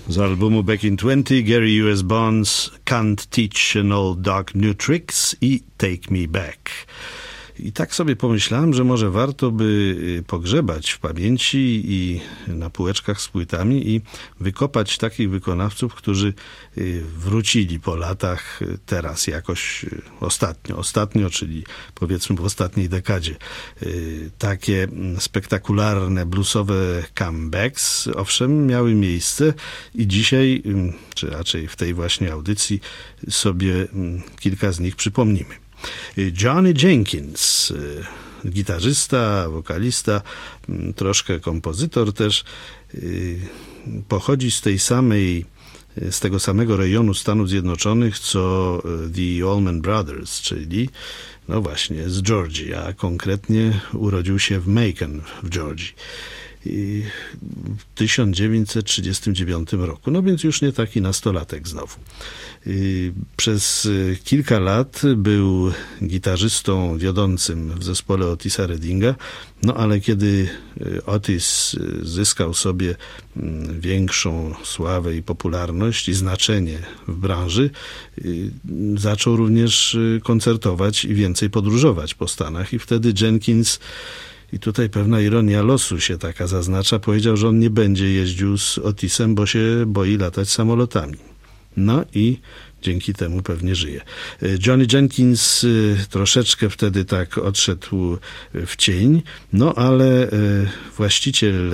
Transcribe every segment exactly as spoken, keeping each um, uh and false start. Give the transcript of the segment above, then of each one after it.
Z albumu Back in twenty, Gary U S. Bonds, Can't Teach an Old Dog New Tricks i Take Me Back. I tak sobie pomyślałem, że może warto by pogrzebać w pamięci i na półeczkach z płytami i wykopać takich wykonawców, którzy wrócili po latach teraz jakoś ostatnio, ostatnio, czyli powiedzmy w ostatniej dekadzie. Takie spektakularne bluesowe comebacks, owszem, miały miejsce i dzisiaj, czy raczej w tej właśnie audycji sobie kilka z nich przypomnimy. Johnny Jenkins, gitarzysta, wokalista, troszkę kompozytor też, pochodzi z tej samej, z tego samego rejonu Stanów Zjednoczonych, co The Allman Brothers, czyli no właśnie z Georgii, a konkretnie urodził się w Macon w Georgii w tysiąc dziewięćset trzydziestym dziewiątym roku, no więc już nie taki nastolatek znowu. Przez kilka lat był gitarzystą wiodącym w zespole Otisa Reddinga, no ale kiedy Otis zyskał sobie większą sławę i popularność i znaczenie w branży, zaczął również koncertować i więcej podróżować po Stanach i wtedy Jenkins, i tutaj pewna ironia losu się taka zaznacza, powiedział, że on nie będzie jeździł z Otisem, bo się boi latać samolotami. No i dzięki temu pewnie żyje. Johnny Jenkins troszeczkę wtedy tak odszedł w cień, no ale właściciel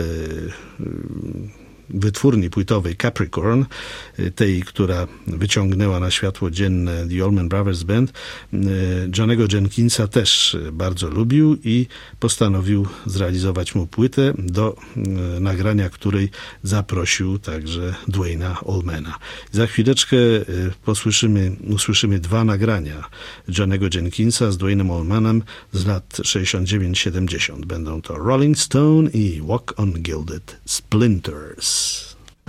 wytwórni płytowej Capricorn, tej, która wyciągnęła na światło dzienne The Allman Brothers Band, Johnnego Jenkinsa też bardzo lubił i postanowił zrealizować mu płytę, do nagrania której zaprosił także Duane'a Allmana. Za chwileczkę posłyszymy, usłyszymy dwa nagrania Johnnego Jenkinsa z Duane'em Allmanem z lat sześćdziesiąt dziewięć siedemdziesiąt. Będą to Rolling Stone i Walk on Gilded Splinters.